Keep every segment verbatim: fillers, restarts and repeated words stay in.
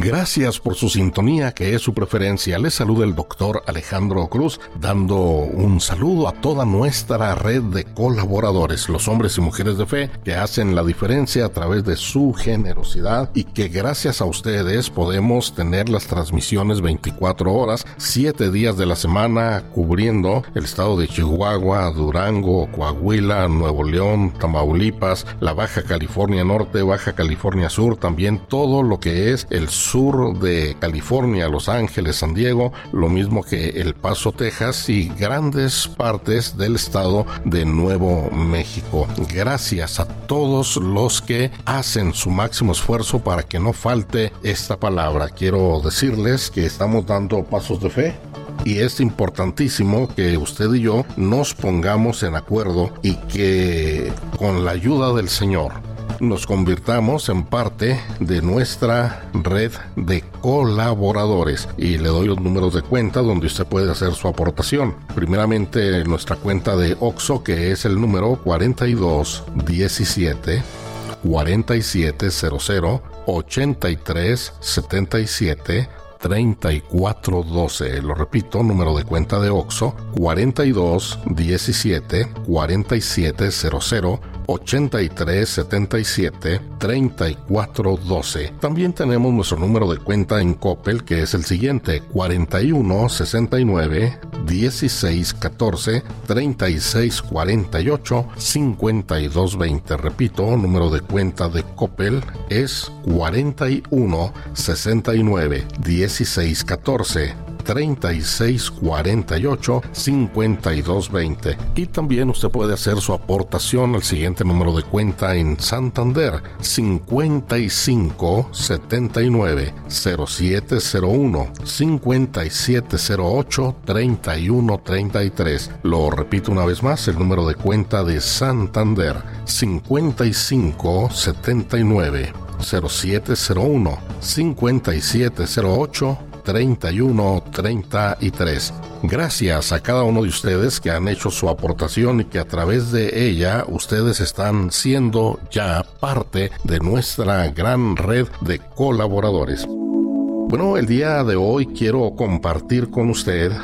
Gracias por su sintonía, que es su preferencia. Les saluda el doctor Alejandro Cruz, dando un saludo a toda nuestra red de colaboradores, los hombres y mujeres de fe que hacen la diferencia a través de su generosidad y que gracias a ustedes podemos tener las transmisiones veinticuatro horas, siete días de la semana, cubriendo el estado de Chihuahua, Durango, Coahuila, Nuevo León, Tamaulipas, la Baja California Norte, Baja California Sur, también todo lo que es el sur de California, Los Ángeles, San Diego, lo mismo que El Paso, Texas, y grandes partes del estado de Nuevo México. Gracias a todos los que hacen su máximo esfuerzo para que no falte esta palabra. Quiero decirles que estamos dando pasos de fe y es importantísimo que usted y yo nos pongamos en acuerdo y que con la ayuda del Señor nos convirtamos en parte de nuestra red de colaboradores. Y le doy los números de cuenta donde usted puede hacer su aportación. Primeramente, nuestra cuenta de Oxxo, que es el número cuarenta y dos diecisiete cuarenta y siete cero cero ochenta y tres setenta y siete treinta y cuatro doce. Lo repito, número de cuenta de Oxxo, cuarenta y dos diecisiete cuarenta y siete cero cero ochenta y tres setenta y siete treinta y cuatro doce. También tenemos nuestro número de cuenta en Coppel, que es el siguiente: cuarenta y uno sesenta y nueve dieciséis catorce treinta y seis cuarenta y ocho cincuenta y dos veinte. Repito, número de cuenta de Coppel es cuarenta y uno sesenta y nueve dieciséis catorce treinta y seis cuarenta y ocho cincuenta y dos veinte. Y también usted puede hacer su aportación al siguiente número de cuenta en Santander: cincuenta y cinco setenta y nueve cero siete cero uno cincuenta y siete cero ocho treinta y uno treinta y tres. Lo repito una vez más, el número de cuenta de Santander: cincuenta y cinco setenta y nueve cero siete cero uno cincuenta y siete cero ocho treinta y uno treinta y tres. Gracias a cada uno de ustedes que han hecho su aportación y que a través de ella ustedes están siendo ya parte de nuestra gran red de colaboradores. Bueno, el día de hoy quiero compartir con usted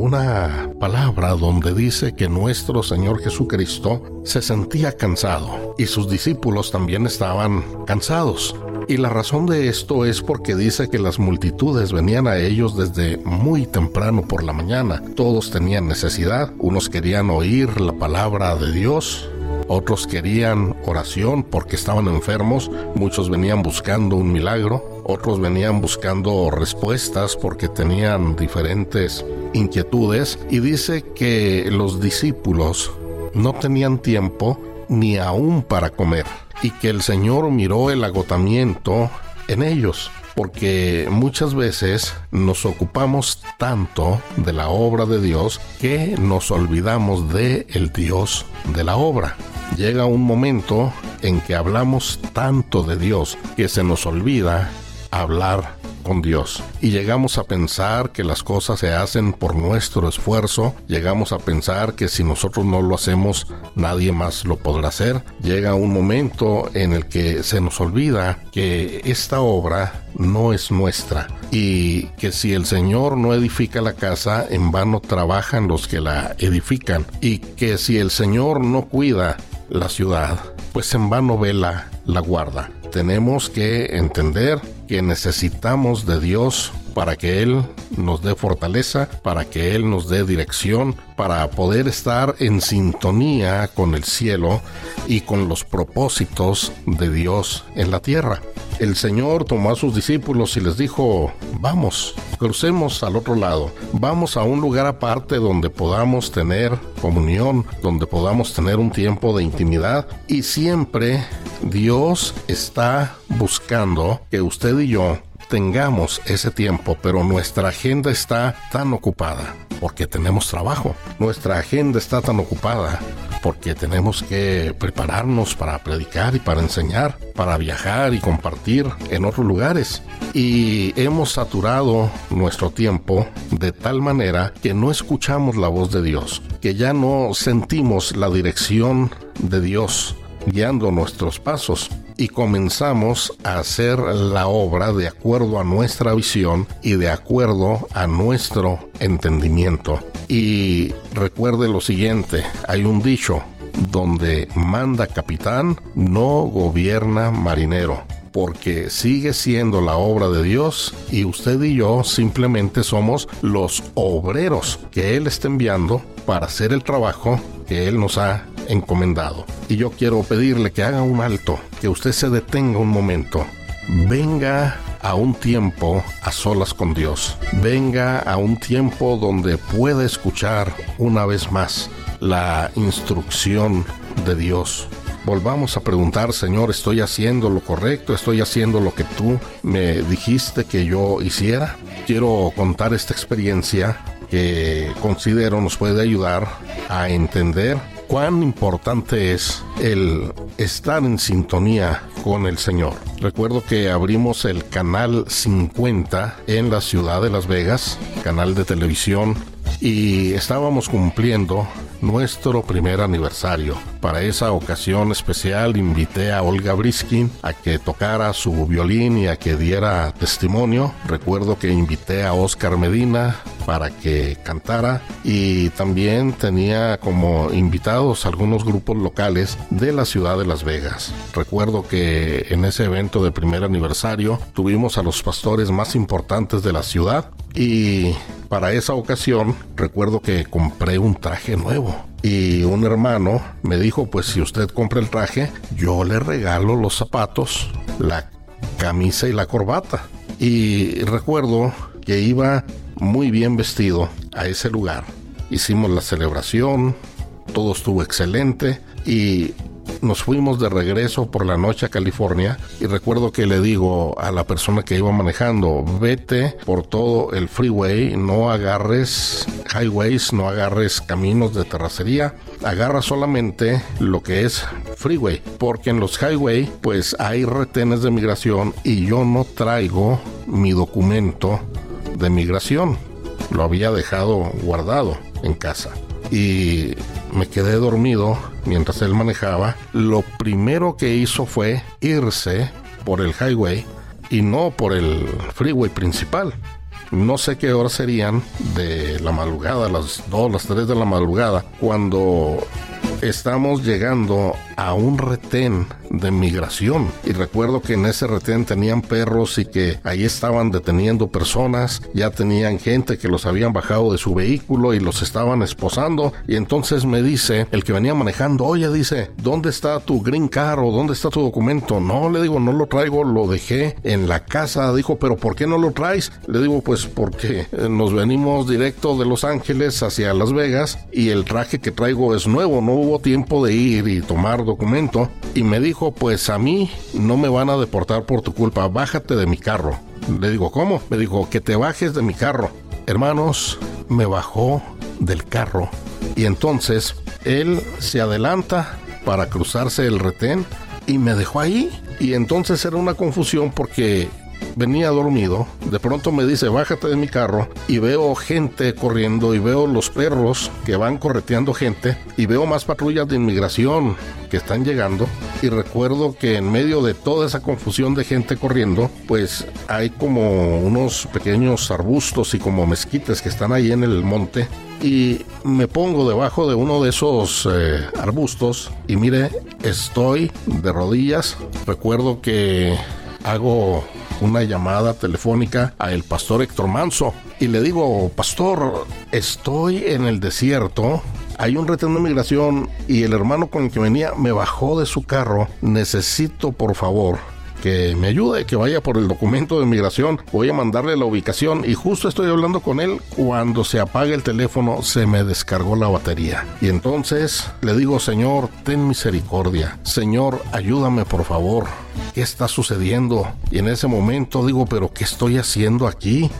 una palabra donde dice que nuestro Señor Jesucristo se sentía cansado y sus discípulos también estaban cansados. Y la razón de esto es porque dice que las multitudes venían a ellos desde muy temprano por la mañana. Todos tenían necesidad, unos querían oír la palabra de Dios, otros querían oración porque estaban enfermos, muchos venían buscando un milagro, otros venían buscando respuestas porque tenían diferentes inquietudes. Y dice que los discípulos no tenían tiempo ni aún para comer, y que el Señor miró el agotamiento en ellos, porque muchas veces nos ocupamos tanto de la obra de Dios que nos olvidamos de el Dios de la obra. Llega un momento en que hablamos tanto de Dios que se nos olvida hablar con Dios, y llegamos a pensar que las cosas se hacen por nuestro esfuerzo, llegamos a pensar que si nosotros no lo hacemos nadie más lo podrá hacer. Llega un momento en el que se nos olvida que esta obra no es nuestra y que si el Señor no edifica la casa, en vano trabajan los que la edifican, y que si el Señor no cuida la ciudad, pues en vano vela la guarda. Tenemos que entender que necesitamos de Dios para que Él nos dé fortaleza, para que Él nos dé dirección, para poder estar en sintonía con el cielo y con los propósitos de Dios en la tierra. El Señor tomó a sus discípulos y les dijo: vamos, crucemos al otro lado, vamos a un lugar aparte donde podamos tener comunión, donde podamos tener un tiempo de intimidad. Y siempre Dios está buscando que usted y yo tengamos ese tiempo, pero nuestra agenda está tan ocupada porque tenemos trabajo. Nuestra agenda está tan ocupada porque tenemos que prepararnos para predicar y para enseñar, para viajar y compartir en otros lugares. Y hemos saturado nuestro tiempo de tal manera que no escuchamos la voz de Dios, que ya no sentimos la dirección de Dios guiando nuestros pasos. y comenzamos a hacer la obra de acuerdo a nuestra visión y de acuerdo a nuestro entendimiento. Y recuerde lo siguiente, hay un dicho: donde manda capitán, no gobierna marinero, porque sigue siendo la obra de Dios y usted y yo simplemente somos los obreros que Él está enviando para hacer el trabajo que Él nos ha encomendado. Y yo quiero pedirle que haga un alto, que usted se detenga un momento, venga a un tiempo a solas con Dios, venga a un tiempo donde pueda escuchar una vez más la instrucción de Dios. Volvamos a preguntar: Señor, ¿estoy haciendo lo correcto? ¿Estoy haciendo lo que tú me dijiste que yo hiciera? Quiero contar esta experiencia que considero nos puede ayudar a entender cuán importante es el estar en sintonía con el Señor. Recuerdo que abrimos el canal cincuenta en la ciudad de Las Vegas, canal de televisión, y estábamos cumpliendo nuestro primer aniversario. Para esa ocasión especial invité a Olga Briskin a que tocara su violín y a que diera testimonio. Recuerdo que invité a Oscar Medina para que cantara, y también tenía como invitados algunos grupos locales de la ciudad de Las Vegas. Recuerdo que en ese evento de primer aniversario tuvimos a los pastores más importantes de la ciudad, y para esa ocasión recuerdo que compré un traje nuevo. Y un hermano me dijo: pues si usted compra el traje, yo le regalo los zapatos, la camisa y la corbata. Y recuerdo que iba muy bien vestido a ese lugar. Hicimos la celebración, todo estuvo excelente y nos fuimos de regreso por la noche a California. Y recuerdo que le digo a la persona que iba manejando: vete por todo el freeway, no agarres highways, no agarres caminos de terracería, agarra solamente lo que es freeway, porque en los highway pues hay retenes de migración y yo no traigo mi documento de migración, lo había dejado guardado en casa. Y me quedé dormido mientras él manejaba. Lo primero que hizo fue irse por el highway y no por el freeway principal. No sé qué horas serían de la madrugada, las dos, las tres de la madrugada, cuando estamos llegando a un retén de migración. Y recuerdo que en ese retén tenían perros y que ahí estaban deteniendo personas. Ya tenían gente que los habían bajado de su vehículo y los estaban esposando. Y entonces me dice el que venía manejando: oye, dice, ¿dónde está tu green card o dónde está tu documento? No, le digo, no lo traigo, lo dejé en la casa. Dijo: ¿pero por qué no lo traes? Le digo: pues porque nos venimos directo de Los Ángeles hacia Las Vegas y el traje que traigo es nuevo, no hubo tiempo de ir y tomar documento. Y me dijo: pues a mí no me van a deportar por tu culpa, bájate de mi carro. Le digo: ¿cómo? Me dijo: que te bajes de mi carro. Hermanos, me bajó del carro y entonces él se adelanta para cruzarse el retén y me dejó ahí. Y entonces era una confusión porque venía dormido. De pronto me dice: bájate de mi carro, y veo gente corriendo y veo los perros que van correteando gente y veo más patrullas de inmigración que están llegando. Y recuerdo que en medio de toda esa confusión de gente corriendo, pues hay como unos pequeños arbustos y como mezquites que están ahí en el monte. Y me pongo debajo de uno de esos eh, arbustos y mire, estoy de rodillas. Recuerdo que hago una llamada telefónica a el pastor Héctor Manso y le digo: pastor, estoy en el desierto, hay un retén de migración y el hermano con el que venía me bajó de su carro, necesito por favor que me ayude, que vaya por el documento de migración, voy a mandarle la ubicación. Y justo estoy hablando con él cuando se apaga el teléfono, se me descargó la batería. Y entonces le digo: Señor, ten misericordia, Señor, ayúdame por favor, ¿qué está sucediendo? Y en ese momento digo: pero ¿qué estoy haciendo aquí?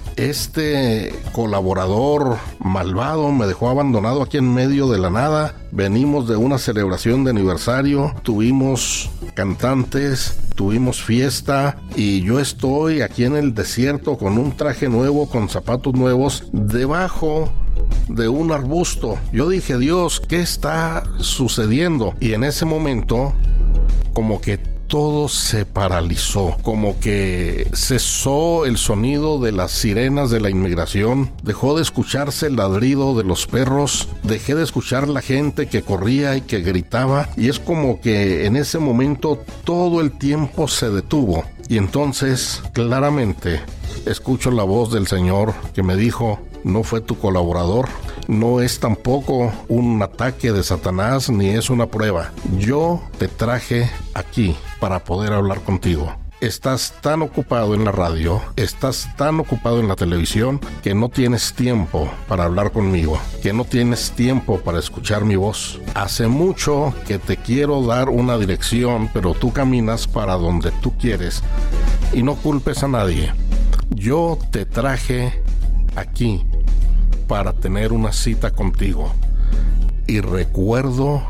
Este colaborador malvado me dejó abandonado aquí en medio de la nada. Venimos de una celebración de aniversario, tuvimos cantantes, tuvimos fiesta y yo estoy aquí en el desierto con un traje nuevo, con zapatos nuevos, debajo de un arbusto. Yo dije: Dios, ¿qué está sucediendo? Y en ese momento como que todo se paralizó, como que cesó el sonido de las sirenas de la inmigración, dejó de escucharse el ladrido de los perros, dejé de escuchar la gente que corría y que gritaba, y es como que en ese momento todo el tiempo se detuvo. Y entonces, claramente, escucho la voz del Señor que me dijo: no fue tu colaborador, no es tampoco un ataque de Satanás, ni es una prueba. Yo te traje aquí para poder hablar contigo. Estás tan ocupado en la radio, estás tan ocupado en la televisión, que no tienes tiempo para hablar conmigo, que no tienes tiempo para escuchar mi voz. Hace mucho que te quiero dar una dirección, pero tú caminas para donde tú quieres y no culpes a nadie. Yo te traje aquí para tener una cita contigo. Y recuerdo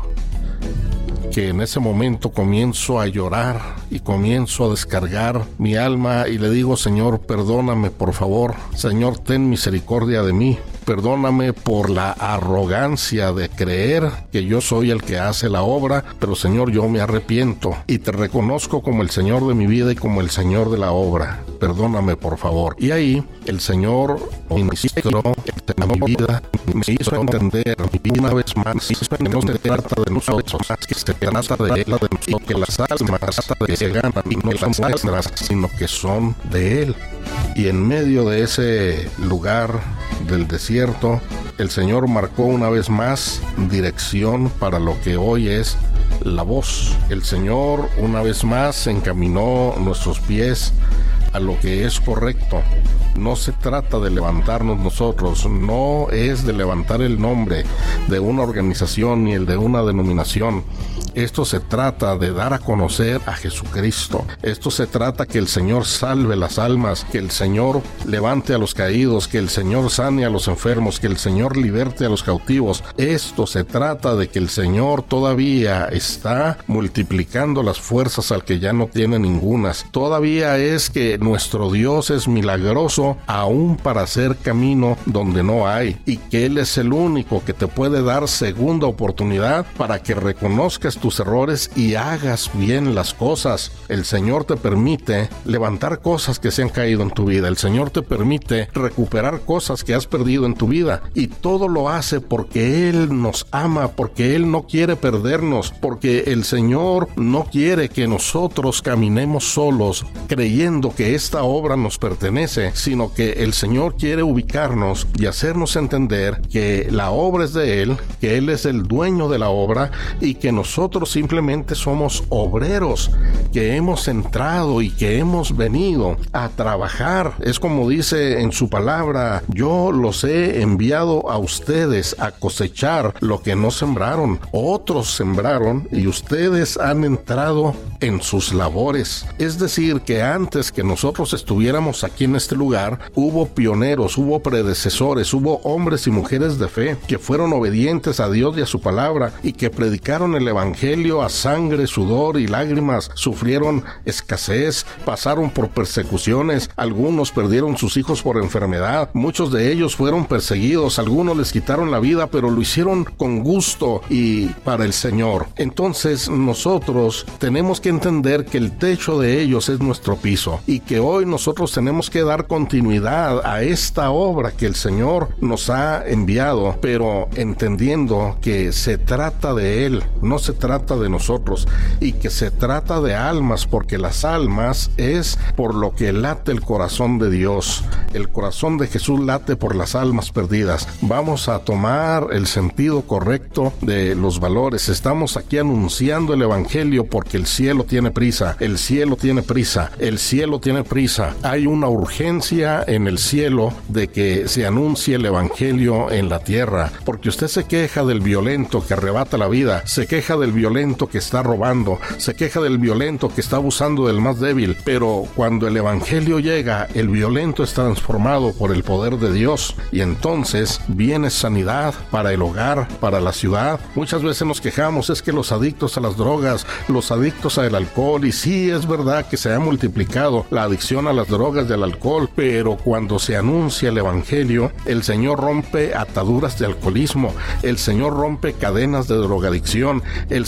que en ese momento comienzo a llorar y comienzo a descargar mi alma y le digo: Señor, perdóname por favor. Señor, ten misericordia de mí. Perdóname por la arrogancia de creer que yo soy el que hace la obra, pero Señor, yo me arrepiento y te reconozco como el Señor de mi vida y como el Señor de la obra. Perdóname, por favor. Y ahí el Señor ministró en mi vida, me hizo entender una vez más que no se trata de nosotros, que se trata de Él, y que las almas que se ganan no son nuestras, sino que son de Él. Y en medio de ese lugar del desierto, el Señor marcó una vez más dirección para lo que hoy es la voz. El Señor una vez más encaminó nuestros pies a lo que es correcto. No se trata de levantarnos nosotros, no es de levantar el nombre de una organización ni el de una denominación. Esto se trata de dar a conocer a Jesucristo. Esto se trata que el Señor salve las almas, que el Señor levante a los caídos, que el Señor sane a los enfermos, que el Señor liberte a los cautivos. Esto se trata de que el Señor todavía está multiplicando las fuerzas al que ya no tiene ningunas. Todavía es que nuestro Dios es milagroso aún para hacer camino donde no hay, y que Él es el único que te puede dar segunda oportunidad para que reconozcas tus errores y hagas bien las cosas. El Señor te permite levantar cosas que se han caído en tu vida. El Señor te permite recuperar cosas que has perdido en tu vida, y todo lo hace porque Él nos ama, porque Él no quiere perdernos, porque el Señor no quiere que nosotros caminemos solos creyendo que esta obra nos pertenece, sino que el Señor quiere ubicarnos y hacernos entender que la obra es de Él, que Él es el dueño de la obra y que nosotros simplemente somos obreros que hemos entrado y que hemos venido a trabajar. Es como dice en su palabra: yo los he enviado a ustedes a cosechar lo que no sembraron. Otros sembraron y ustedes han entrado en sus labores. Es decir, que antes que nosotros estuviéramos aquí en este lugar, hubo pioneros, hubo predecesores, hubo hombres y mujeres de fe que fueron obedientes a Dios y a su palabra y que predicaron el evangelio a sangre, sudor y lágrimas. Sufrieron escasez, pasaron por persecuciones, algunos perdieron sus hijos por enfermedad, muchos de ellos fueron perseguidos, algunos les quitaron la vida, pero lo hicieron con gusto y para el Señor. Entonces nosotros tenemos que entender que el techo de ellos es nuestro piso y que hoy nosotros tenemos que dar continuidad a esta obra que el Señor nos ha enviado, pero entendiendo que se trata de Él, no se trata de nosotros, y que se trata de almas, porque las almas es por lo que late el corazón de Dios. El corazón de Jesús late por las almas perdidas. Vamos a tomar el sentido correcto de los valores. Estamos aquí anunciando el evangelio porque el cielo tiene prisa, el cielo tiene prisa, el cielo tiene prisa. Hay una urgencia en el cielo de que se anuncie el evangelio en la tierra, porque usted se queja del violento que arrebata la vida, se queja del violento que está robando, se queja del violento que está abusando del más débil, pero cuando el evangelio llega, el violento es transformado por el poder de Dios, y entonces viene sanidad para el hogar, para la ciudad. Muchas veces nos quejamos, es que los adictos a las drogas, los adictos al alcohol, y sí, es verdad que se ha multiplicado la adicción a las drogas y al alcohol, pero cuando se anuncia el evangelio, el Señor rompe ataduras de alcoholismo, el Señor rompe cadenas de drogadicción, el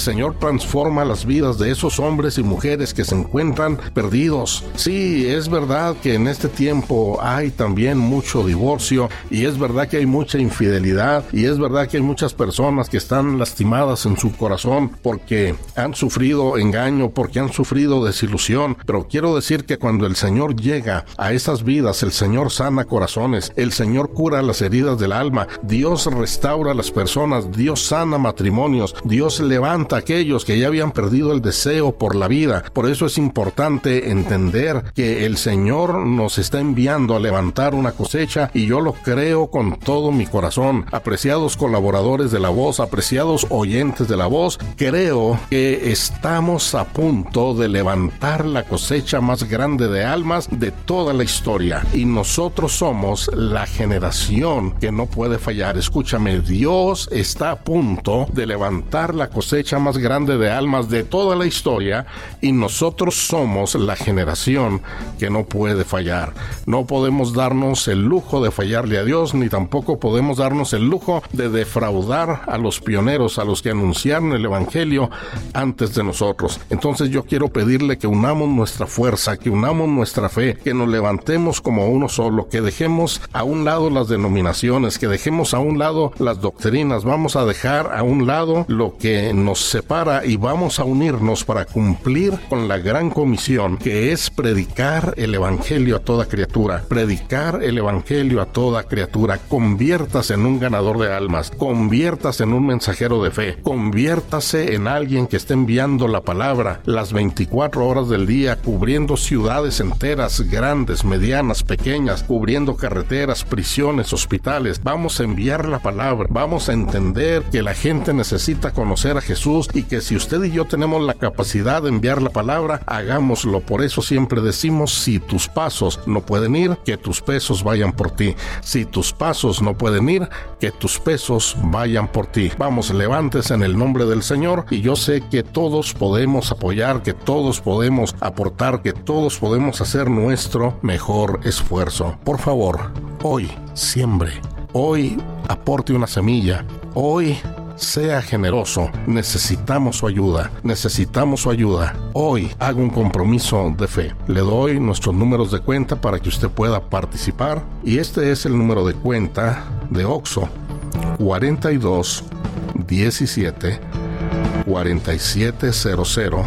Señor transforma las vidas de esos hombres y mujeres que se encuentran perdidos. Sí, es verdad que en este tiempo hay también mucho divorcio, y es verdad que hay mucha infidelidad, y es verdad que hay muchas personas que están lastimadas en su corazón porque han sufrido engaño, porque han sufrido desilusión. Pero quiero decir que cuando el Señor llega a esas vidas, el Señor sana corazones, el Señor cura las heridas del alma, Dios restaura a las personas, Dios sana matrimonios, Dios levanta a aquellos que ya habían perdido el deseo por la vida. Por eso es importante entender que el Señor nos está enviando a levantar una cosecha, y yo lo creo con todo mi corazón. Apreciados colaboradores de La Voz, apreciados oyentes de La Voz, creo que estamos a punto de levantar la cosecha más grande de almas de toda la historia, y nosotros somos la generación que no puede fallar. Escúchame, Dios está a punto de levantar la cosecha más grande de almas de toda la historia, y nosotros somos la generación que no puede fallar. No podemos darnos el lujo de fallarle a Dios, ni tampoco podemos darnos el lujo de defraudar a los pioneros, a los que anunciaron el Evangelio antes de nosotros. Entonces yo quiero pedirle que unamos nuestra fuerza, que unamos nuestra fe, que nos levantemos como uno solo, que dejemos a un lado las denominaciones, que dejemos a un lado las doctrinas. Vamos a dejar a un lado lo que nos separa y vamos a unirnos para cumplir con la gran comisión, que es predicar el Evangelio a toda criatura. Predicar el Evangelio a toda criatura. Conviértase en un ganador de almas, conviértase en un mensajero de fe, conviértase en alguien que esté enviando la palabra las veinticuatro horas del día, cubriendo ciudades enteras, grandes, medianas, pequeñas, cubriendo carreteras, prisiones, hospitales. Vamos a enviar la palabra, vamos a entender que la gente necesita conocer a Jesús, y que si usted y yo tenemos la capacidad de enviar la palabra, hagámoslo. Por eso siempre decimos: si tus pasos no pueden ir, que tus pesos vayan por ti. Si tus pasos no pueden ir, que tus pesos vayan por ti. Vamos, levántese en el nombre del Señor, y yo sé que todos podemos apoyar, que todos podemos aportar, que todos podemos hacer nuestro mejor esfuerzo. Por favor, hoy siembre, hoy aporte una semilla, hoy sea generoso. Necesitamos su ayuda, necesitamos su ayuda. Hoy haga un compromiso de fe. Le doy nuestros números de cuenta para que usted pueda participar, y este es el número de cuenta de OXXO: cuarenta y dos diecisiete cuarenta y siete cero cero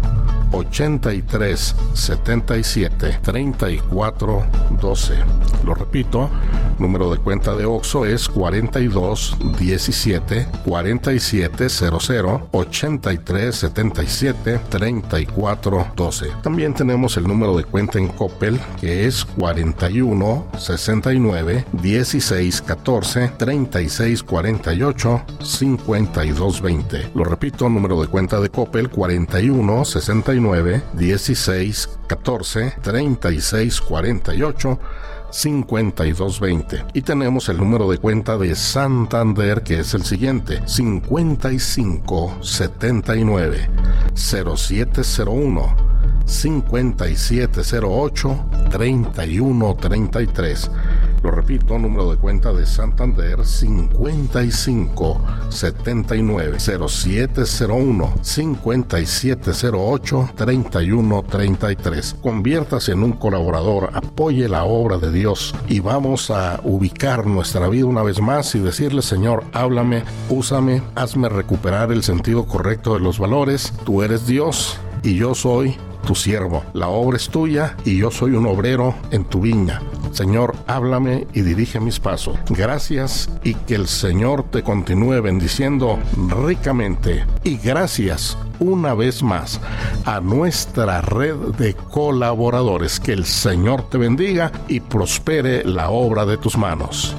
ochenta y tres setenta y siete treinta y cuatro doce. Lo repito, número de cuenta de OXXO es cuarenta y dos diecisiete cuarenta y siete cero cero ochenta y tres setenta y siete treinta y cuatro doce. También tenemos el número de cuenta en Coppel, que es cuarenta y uno sesenta y nueve dieciséis catorce treinta y seis cuarenta y ocho cincuenta y dos veinte. Lo repito, número de cuenta de Coppel: cuarenta y uno sesenta y nueve dieciséis catorce treinta y seis cuarenta y ocho cincuenta y dos veinte. Y tenemos el número de cuenta de Santander, que es el siguiente: cincuenta y cinco setenta y nueve cero siete cero uno cincuenta y siete cero ocho treinta y uno treinta y tres. Lo repito, número de cuenta de Santander: cincuenta y cinco setenta y nueve cero siete cero uno cincuenta y siete cero ocho treinta y uno treinta y tres. Conviértase en un colaborador, apoye la obra de Dios, y vamos a ubicar nuestra vida una vez más y decirle: Señor, háblame, úsame, hazme recuperar el sentido correcto de los valores. Tú eres Dios y yo soy tu siervo. La obra es tuya y yo soy un obrero en tu viña. Señor, háblame y dirige mis pasos. Gracias, y que el Señor te continúe bendiciendo ricamente. Y gracias una vez más a nuestra red de colaboradores. Que el Señor te bendiga y prospere la obra de tus manos.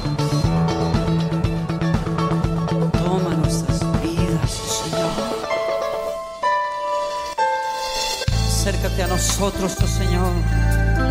Toma nuestras vidas, Señor. Acércate a nosotros, oh Señor.